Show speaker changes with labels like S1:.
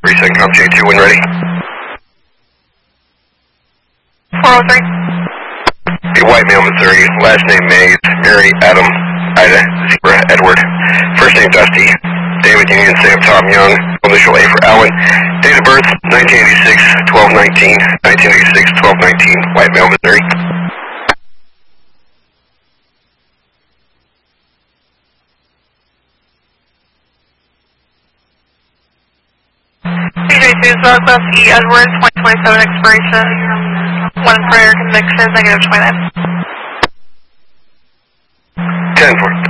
S1: Second comp J2 when ready.
S2: 403.
S1: A white male, Missouri, last name Mays, Mary, Adam, Ida, Zebra, Edward. First name Dusty, David Union, Sam, Tom Young, initial A for Allen. Date of birth 1986, 12/19, 1986, 12/19, white male, Missouri.
S2: CJ2 Southwest E. Edwards, 2027 expiration. One prior conviction, -29.
S1: 10 for